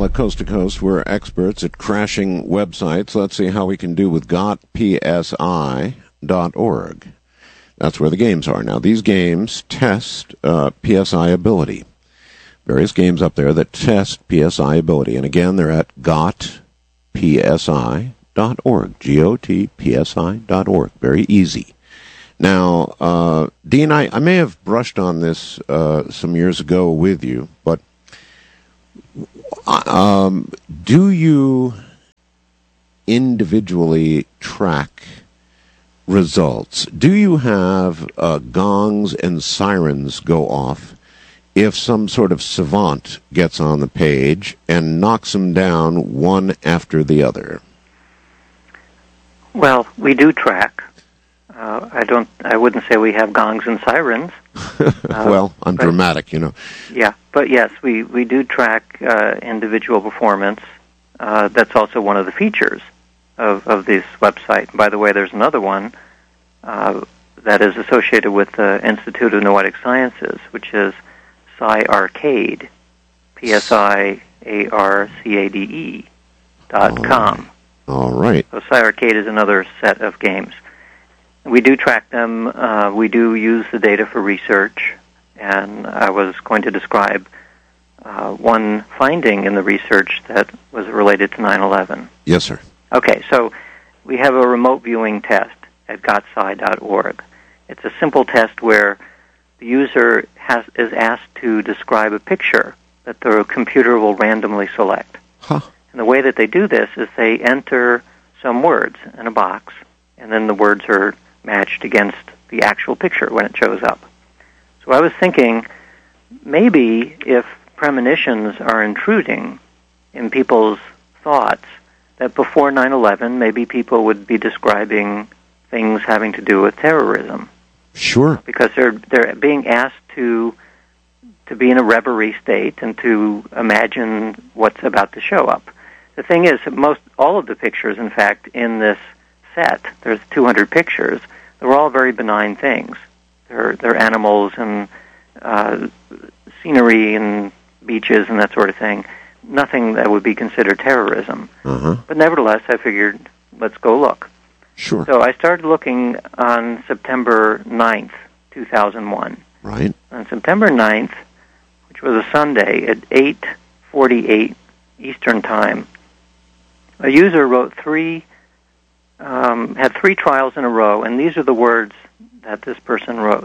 Well, at Coast to Coast, we're experts at crashing websites. Let's see how we can do with gotpsi.org. That's where the games are. Now, these games test PSI ability. Various games up there that test PSI ability. And again, they're at gotpsi.org. gotpsi.org. Very easy. Now, Dean, I may have brushed on this some years ago with you, but do you individually track results? Do you have gongs and sirens go off if some sort of savant gets on the page and knocks them down one after the other? Well, we do track. I wouldn't say we have gongs and sirens. Well, I'm dramatic, you know. Yeah, but yes, we do track individual performance. That's also one of the features of this website. By the way, there's another one that is associated with the Institute of Noetic Sciences, which is PsiArcade, PsiArcade.com. All right. So PsiArcade is another set of games. We do track them. We do use the data for research, and I was going to describe one finding in the research that was related to 9/11. Yes, sir. Okay, so we have a remote viewing test at gotpsi.org. It's a simple test where the user is asked to describe a picture that the computer will randomly select. Huh. And the way that they do this is they enter some words in a box, and then the words are matched against the actual picture when it shows up. So I was thinking, maybe if premonitions are intruding in people's thoughts, that before 9/11, maybe people would be describing things having to do with terrorism. Sure. Because they're being asked to be in a reverie state and to imagine what's about to show up. The thing is, all of the pictures, in fact, in this set, there's 200 pictures, they're all very benign things. They're animals and scenery and beaches and that sort of thing. Nothing that would be considered terrorism. Uh-huh. But nevertheless, I figured, let's go look. Sure. So I started looking on September 9th, 2001. Right. On September 9th, which was a Sunday, at 8:48 Eastern Time, a user wrote had three trials in a row, and these are the words that this person wrote.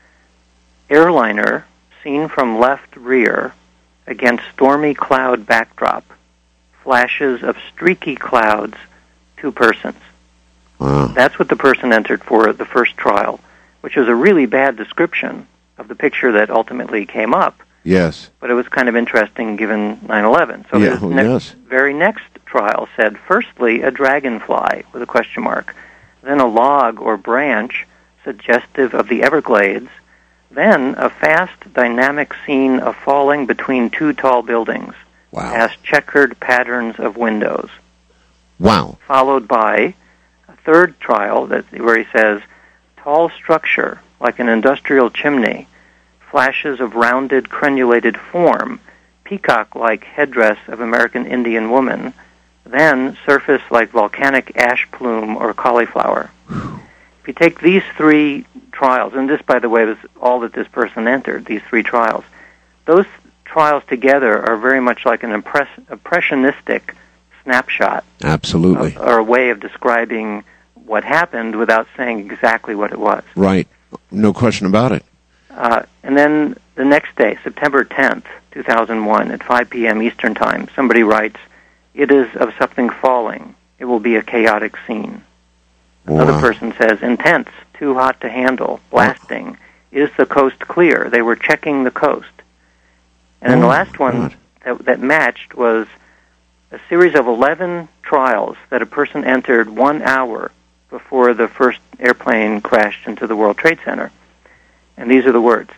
Airliner seen from left rear against stormy cloud backdrop. Flashes of streaky clouds, 2 persons. Wow. That's what the person entered for the first trial, which was a really bad description of the picture that ultimately came up. Yes. But it was kind of interesting given 9/11. So yeah, his very next trial said, firstly, a dragonfly, with a question mark, then a log or branch suggestive of the Everglades, then a fast, dynamic scene of falling between 2 tall buildings, Wow. past checkered patterns of windows. Wow. Followed by a third trial where he says, tall structure, like an industrial chimney, flashes of rounded, crenulated form, peacock-like headdress of American Indian woman, then surface like volcanic ash plume or cauliflower. If you take these 3 trials, and this, by the way, was all that this person entered, these 3 trials, those trials together are very much like an impressionistic snapshot. Absolutely. Or a way of describing what happened without saying exactly what it was. Right. No question about it. And then the next day, September 10th, 2001, at 5 p.m. Eastern Time, somebody writes, it is of something falling. It will be a chaotic scene. Another person says, intense, too hot to handle, blasting. Is the coast clear? They were checking the coast. And then the last one that matched was a series of 11 trials that a person entered 1 hour before the first airplane crashed into the World Trade Center. And these are the words.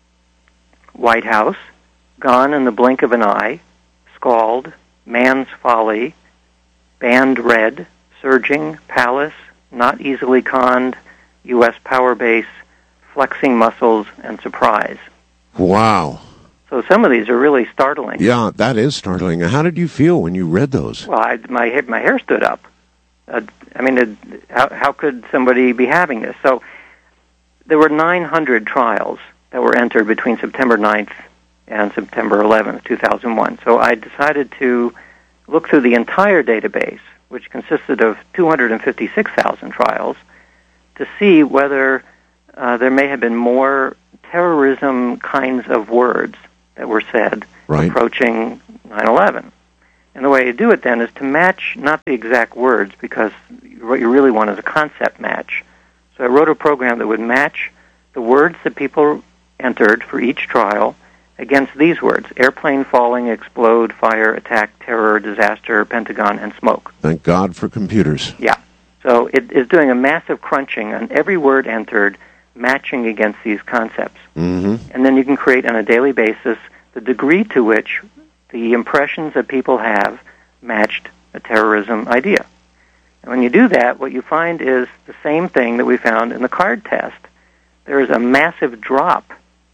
White House, gone in the blink of an eye, scald, man's folly, band red, surging, palace, not easily conned, U.S. power base, flexing muscles, and surprise. Wow. So So some of these are really startling. Yeah, that is startling. How did you feel when you read those? Well, my hair stood up. How could somebody be having this? So there were 900 trials that were entered between September 9th and September 11th, 2001. So I decided to look through the entire database, which consisted of 256,000 trials, to see whether there may have been more terrorism kinds of words that were said approaching 9/11. And the way you do it then is to match not the exact words, because what you really want is a concept match. So I wrote a program that would match the words that people entered for each trial against these words: airplane falling, explode, fire, attack, terror, disaster, Pentagon, and smoke. Thank God for computers. Yeah. So it is doing a massive crunching on every word entered, matching against these concepts. Mm-hmm. And then you can create on a daily basis the degree to which the impressions that people have matched a terrorism idea. And when you do that, what you find is the same thing that we found in the card test. There is a massive drop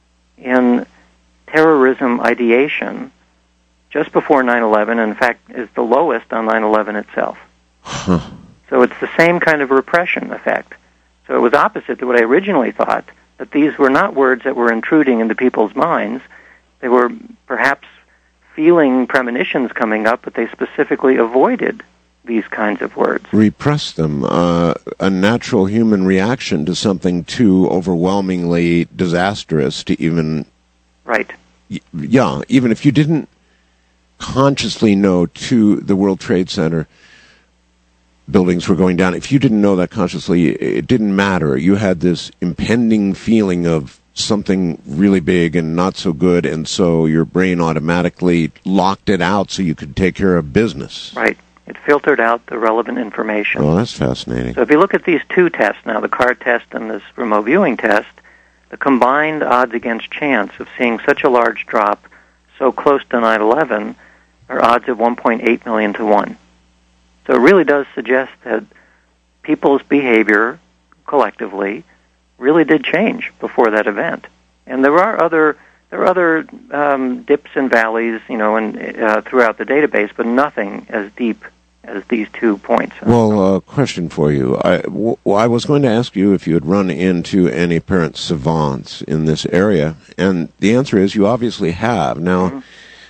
in terrorism ideation just before 9/11, and in fact is the lowest on 9/11 itself. Huh. So it's the same kind of repression effect. So it was opposite to what I originally thought, that these were not words that were intruding into people's minds. They were perhaps feeling premonitions coming up, but they specifically avoided these kinds of words. Repress them. A natural human reaction to something too overwhelmingly disastrous to even... Right. Yeah, even if you didn't consciously know the World Trade Center buildings were going down, if you didn't know that consciously, it didn't matter. You had this impending feeling of something really big and not so good, and so your brain automatically locked it out so you could take care of business. Right. It filtered out the relevant information. Oh, that's fascinating. So if you look at these two tests now, the card test and this remote viewing test, the combined odds against chance of seeing such a large drop so close to 9/11 are odds of 1.8 million to 1. So it really does suggest that people's behavior collectively really did change before that event. And there are other dips and valleys, throughout the database, but nothing as deep as these 2 points. Well, question for you. I was going to ask you if you had run into any parent savants in this area, and the answer is you obviously have. Now,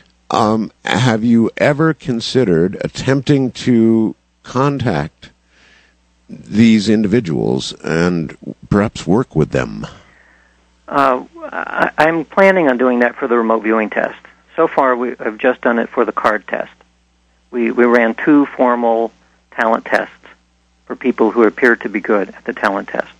have you ever considered attempting to contact these individuals and perhaps work with them? I'm planning on doing that for the remote viewing test. So far, I've just done it for the card test. We ran 2 formal talent tests for people who appeared to be good at the talent test.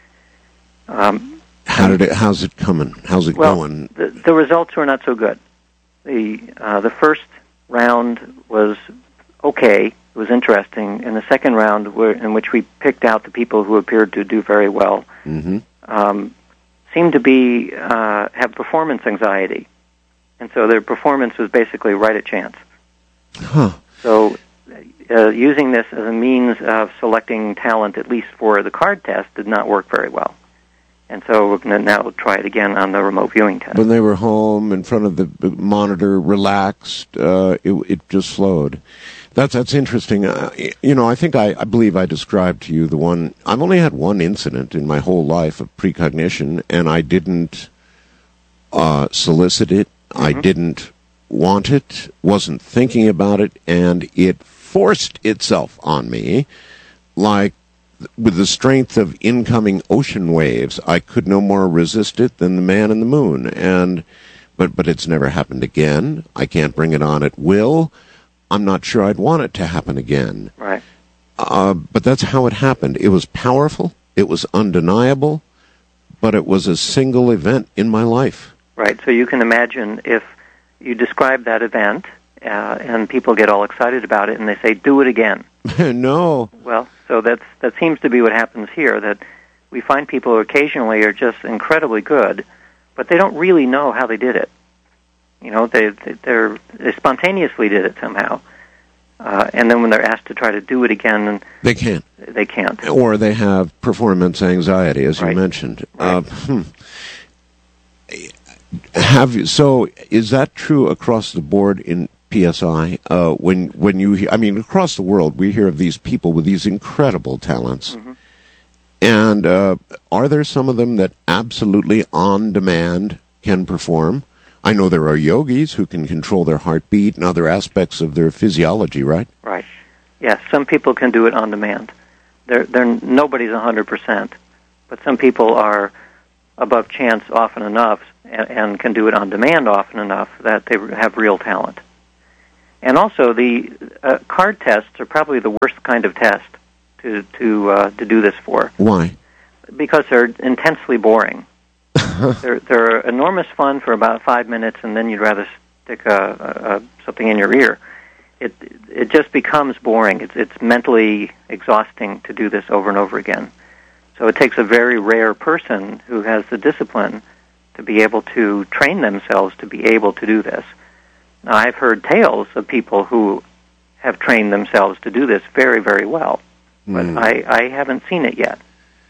How's it coming? How's it going? The results were not so good. The first round was okay. It was interesting. In the second round, in which we picked out the people who appeared to do very well, seemed to have performance anxiety, and so their performance was basically right at chance. Huh. So using this as a means of selecting talent, at least for the card test, did not work very well. And so we're going to now try it again on the remote viewing test. When they were home in front of the monitor, relaxed, it just flowed. That's interesting. I believe I described to you the one. I've only had one incident in my whole life of precognition, and I didn't solicit it. I didn't want it, wasn't thinking about it, and it forced itself on me like with the strength of incoming ocean waves. I could no more resist it than the man in the moon. But it's never happened again. I can't bring it on at will. I'm not sure I'd want it to happen again. Right. But that's how it happened. It was powerful. It was undeniable. But it was a single event in my life. Right. So you can imagine if you describe that event and people get all excited about it and they say, do it again. No. Well, so that seems to be what happens here, that we find people who occasionally are just incredibly good, but they don't really know how they did it. They spontaneously did it somehow. And then when they're asked to try to do it again, they can't. They can't. Or they have performance anxiety, as you mentioned. Right. So is that true across the board in PSI? When you, I mean, across the world, we hear of these people with these incredible talents. Mm-hmm. And are there some of them that absolutely on demand can perform? I know there are yogis who can control their heartbeat and other aspects of their physiology, right? Right. Yes, some people can do it on demand. Nobody's 100%, but some people are above chance often enough and can do it on demand often enough that they have real talent. And also, the card tests are probably the worst kind of test to do this for. Why? Because they're intensely boring. They're enormous fun for about 5 minutes, and then you'd rather stick something in your ear. It just becomes boring. It's mentally exhausting to do this over and over again. So it takes a very rare person who has the discipline to be able to train themselves to be able to do this. Now, I've heard tales of people who have trained themselves to do this very, very well, but I haven't seen it yet.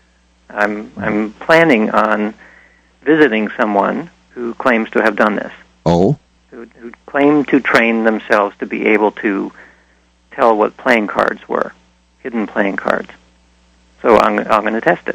I'm planning on visiting someone who claims to have done this. Oh? Who claimed to train themselves to be able to tell what playing cards were, hidden playing cards. So I'm going to test it.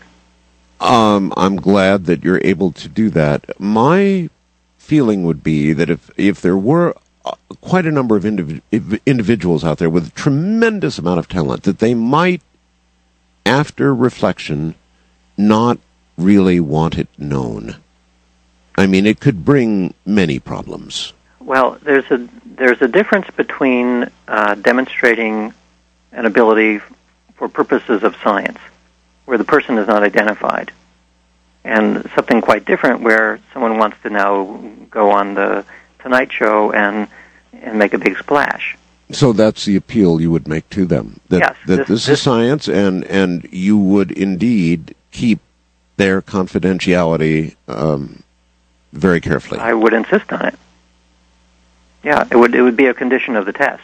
I'm glad that you're able to do that. My feeling would be that if there were quite a number of individuals out there with a tremendous amount of talent, that they might, after reflection, not really want it known. I mean, it could bring many problems. Well, there's a difference between demonstrating an ability for purposes of science, where the person is not identified, and something quite different where someone wants to now go on the Tonight Show and make a big splash. So that's the appeal you would make to them. Yes. That this is science, and you would indeed keep their confidentiality very carefully. I would insist on it. Yeah, it would be a condition of the test.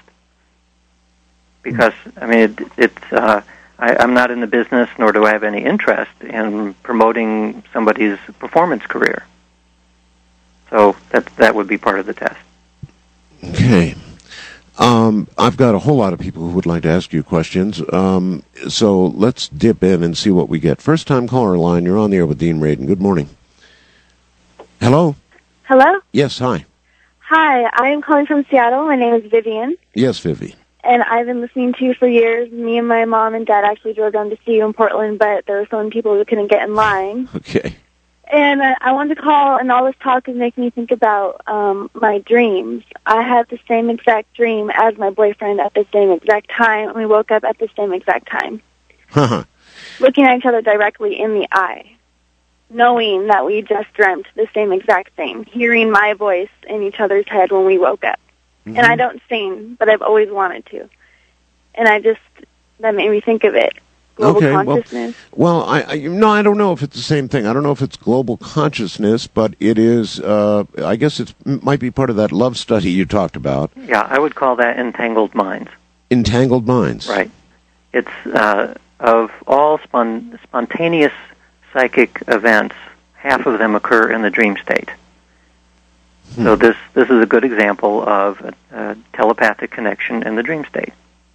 Because, I mean, I'm not in the business, nor do I have any interest in promoting somebody's performance career. So that would be part of the test. Okay. I've got a whole lot of people who would like to ask you questions. So let's dip in and see what we get. First time caller line, you're on the air with Dean Radin. Good morning. Hello? Hello? Yes, hi. Hi, I am calling from Seattle. My name is Vivian. Yes, Vivi. And I've been listening to you for years. Me and my mom and dad actually drove down to see you in Portland, but there were so many people who couldn't get in line. Okay. And I wanted to call, and all this talk is making me think about my dreams. I had the same exact dream as my boyfriend at the same exact time, and we woke up at the same exact time. Looking at each other directly in the eye, knowing that we just dreamt the same exact thing, hearing my voice in each other's head when we woke up. Mm-hmm. And I don't sing, but I've always wanted to. And that made me think of it. Global consciousness. Well, I don't know if it's the same thing. I don't know if it's global consciousness, but it is, I guess it might be part of that love study you talked about. Yeah, I would call that entangled minds. Entangled minds. Right. It's, of all spontaneous psychic events, half of them occur in the dream state. So this is a good example of a telepathic connection in the dream state.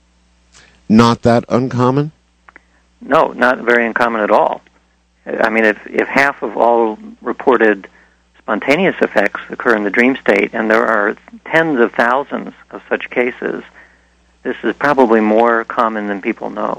Not that uncommon? No, not very uncommon at all. I mean, if half of all reported spontaneous effects occur in the dream state, and there are tens of thousands of such cases, this is probably more common than people know.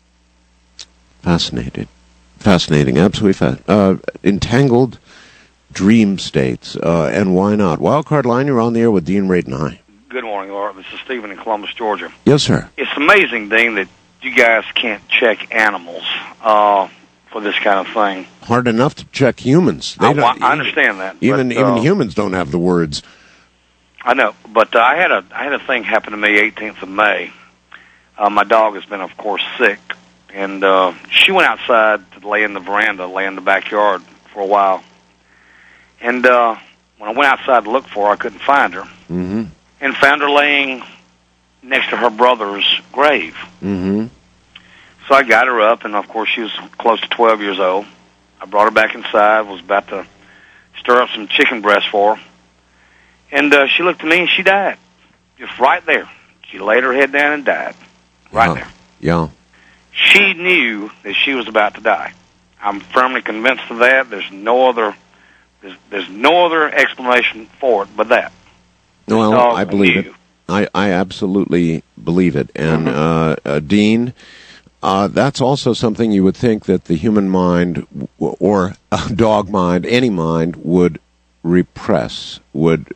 Fascinating, absolutely entangled dream states, and why not? Wildcard line, you're on the air with Dean Radin. Hi. Good morning, Laura. This is Stephen in Columbus, Georgia. Yes, sir. It's amazing, Dean, that you guys can't check animals for this kind of thing. Hard enough to check humans. I understand that. Even humans don't have the words. I know, but I had a thing happen to me 18th of May. My dog has been, of course, sick, and she went outside to lay in the veranda, lay in the backyard for a while. And when I went outside to look for her, I couldn't find her. Mm-hmm. And found her laying next to her brother's grave. Mm-hmm. So I got her up, and of course she was close to 12 years old. I brought her back inside, was about to stir up some chicken breast for her. And she looked at me and she died. Just right there. She laid her head down and died. Right there. Yeah. She knew that she was about to die. I'm firmly convinced of that. There's no other explanation for it but that. Well, I believe it. I absolutely believe it. And Dean, that's also something you would think that the human mind or dog mind, any mind, would repress, would,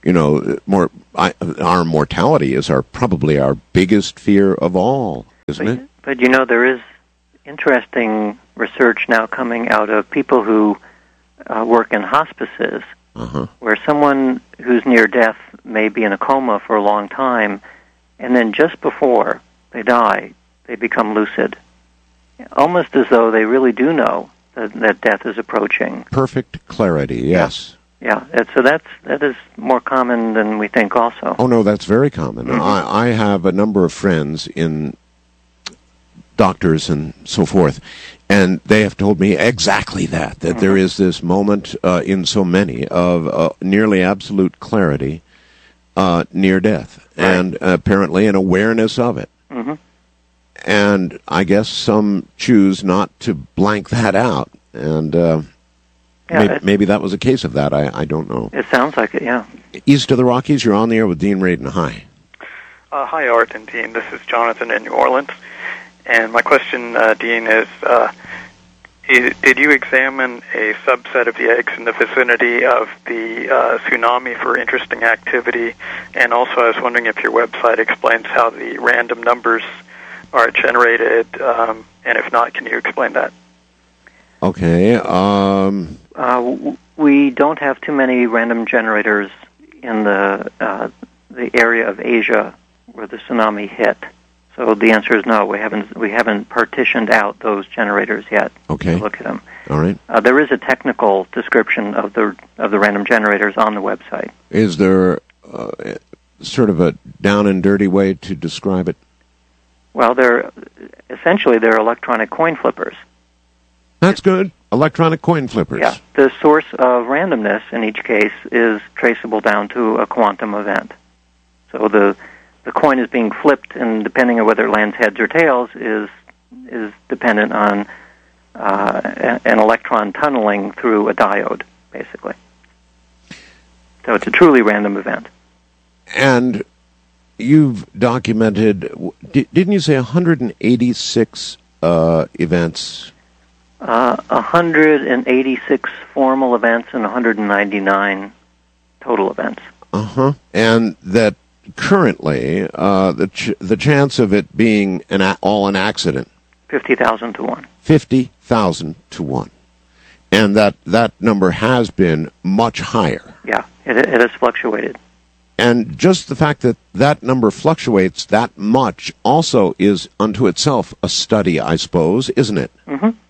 our mortality is probably our biggest fear of all, isn't it? But there is interesting research now coming out of people who work in hospices, where someone who's near death may be in a coma for a long time, and then just before they die, they become lucid, almost as though they really do know that death is approaching. Perfect clarity, yes. Yeah, so that is more common than we think also. Oh, no, that's very common. I have a number of friends in doctors and so forth, and they have told me exactly that there is this moment in so many of nearly absolute clarity near death, and apparently an awareness of it. And I guess some choose not to blank that out, and maybe that was a case of that. I don't know. It sounds like it, yeah. East of the Rockies, you're on the air with Dean Radin. Hi. Hi, Art and Dean. This is Jonathan in New Orleans. And my question, Dean, is did you examine a subset of the eggs in the vicinity of the tsunami for interesting activity? And also I was wondering if your website explains how the random numbers are generated, and if not, can you explain that? Okay. We don't have too many random generators in the area of Asia where the tsunami hit. So the answer is no. We haven't partitioned out those generators yet. Okay. To look at them. All right. There is a technical description of the random generators on the website. Is there sort of a down and dirty way to describe it? Well, they're electronic coin flippers. That's good. Electronic coin flippers. Yeah. The source of randomness in each case is traceable down to a quantum event. So the coin is being flipped, and depending on whether it lands heads or tails is dependent on an electron tunneling through a diode, basically. So it's a truly random event. And you've documented, didn't you say 186 events? 186 formal events and 199 total events. And that currently, the chance of it being all an accident? 50,000 to 1. 50,000 to 1. And that number has been much higher. Yeah, it has fluctuated. And just the fact that number fluctuates that much also is unto itself a study, I suppose, isn't it?